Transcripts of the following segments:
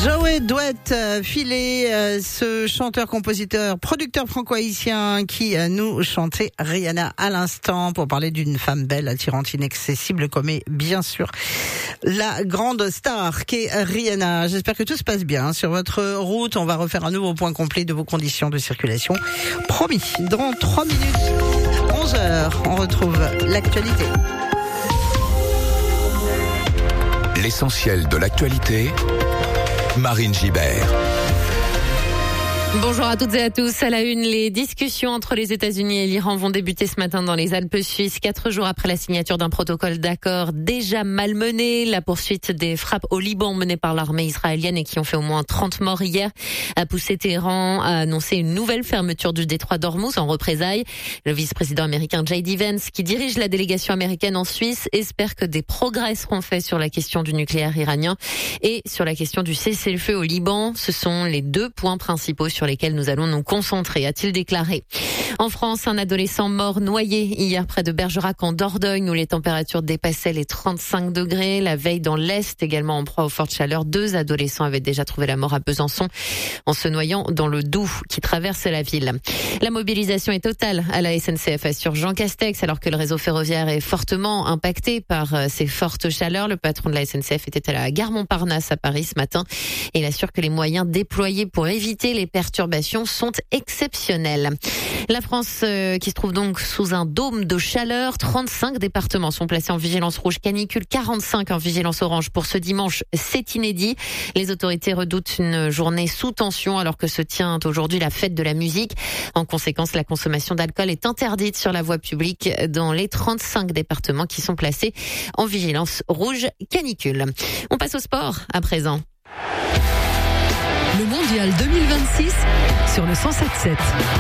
Joey Douette filé, ce chanteur, compositeur, producteur franco-haïtien qui nous chantait Rihanna à l'instant pour parler d'une femme belle, attirante, inaccessible, comme est bien sûr la grande star qu'est Rihanna. J'espère que tout se passe bien sur votre route. On va refaire un nouveau point complet de vos conditions de circulation. Promis, dans 3 minutes, 11h, on retrouve l'actualité. L'essentiel de l'actualité, Marine Gibert. Bonjour à toutes et à tous. À la une, les discussions entre les États-Unis et l'Iran vont débuter ce matin dans les Alpes suisses, 4 jours après la signature d'un protocole d'accord déjà malmené. La poursuite des frappes au Liban menées par l'armée israélienne et qui ont fait au moins 30 morts hier a poussé Téhéran à annoncer une nouvelle fermeture du détroit d'Ormuz en représailles. Le vice-président américain J.D. Vance, qui dirige la délégation américaine en Suisse, espère que des progrès seront faits sur la question du nucléaire iranien et sur la question du cessez-le-feu au Liban. Ce sont les 2 points principaux sur lesquels nous allons nous concentrer, a-t-il déclaré. En France, un adolescent mort noyé hier près de Bergerac en Dordogne où les températures dépassaient les 35 degrés. La veille dans l'Est, également en proie aux fortes chaleurs, 2 adolescents avaient déjà trouvé la mort à Besançon en se noyant dans le Doubs qui traverse la ville. La mobilisation est totale à la SNCF, assure Jean Castex, alors que le réseau ferroviaire est fortement impacté par ces fortes chaleurs. Le patron de la SNCF était à la gare Montparnasse à Paris ce matin et il assure que les moyens déployés pour éviter les perturbations sont exceptionnels. La France qui se trouve donc sous un dôme de chaleur. 35 départements sont placés en vigilance rouge canicule, 45 en vigilance orange pour ce dimanche. C'est inédit. Les autorités redoutent une journée sous tension alors que se tient aujourd'hui la fête de la musique. En conséquence, la consommation d'alcool est interdite sur la voie publique dans les 35 départements qui sont placés en vigilance rouge canicule. On passe au sport à présent. Le mondial 2026 sur le 107.7.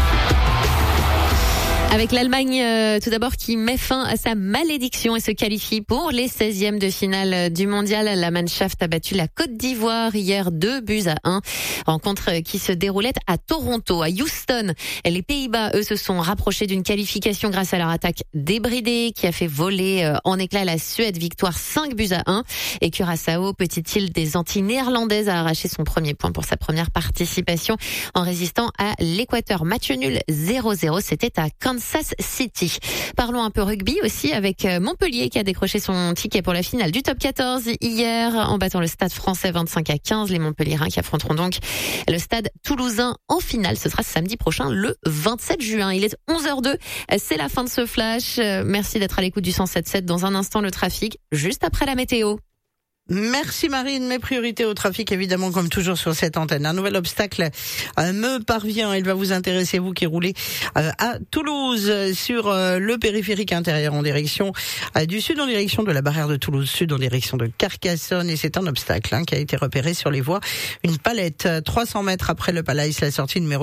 Avec l'Allemagne, tout d'abord, qui met fin à sa malédiction et se qualifie pour les 16e de finale du mondial. La Mannschaft a battu la Côte d'Ivoire hier 2-1. Rencontre qui se déroulait à Toronto, à Houston. Les Pays-Bas, eux, se sont rapprochés d'une qualification grâce à leur attaque débridée qui a fait voler en éclats la Suède. Victoire 5-1. Et Curaçao, petite île des Antilles néerlandaises, a arraché son premier point pour sa première participation en résistant à l'Équateur. Match nul 0-0. C'était à Kansas City. Parlons un peu rugby aussi avec Montpellier qui a décroché son ticket pour la finale du top 14 hier en battant le Stade Français 25-15. Les Montpelliérains qui affronteront donc le Stade Toulousain en finale. Ce sera samedi prochain, le 27 juin. Il est 11h02. C'est la fin de ce flash. Merci d'être à l'écoute du 107.7. Dans un instant, le trafic, juste après la météo. Merci Marine. Mes priorités au trafic, évidemment, comme toujours sur cette antenne. Un nouvel obstacle me parvient. Il va vous intéresser, vous qui roulez à Toulouse sur le périphérique intérieur en direction du sud, en direction de la barrière de Toulouse Sud, en direction de Carcassonne. Et c'est un obstacle qui a été repéré sur les voies. Une palette 300 mètres après le Palais, la sortie numéro